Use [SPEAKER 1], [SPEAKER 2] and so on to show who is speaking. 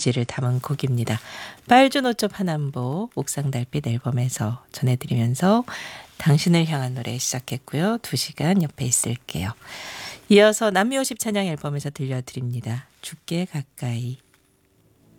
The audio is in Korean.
[SPEAKER 1] 이미지를 담은 곡입니다. 빨주 노쪽 하남보 옥상달빛 앨범에서 전해드리면서 당신을 향한 노래 시작했고요. 2시간 옆에 있을게요. 이어서 남미 50 찬양 앨범에서 들려드립니다. 죽게 가까이.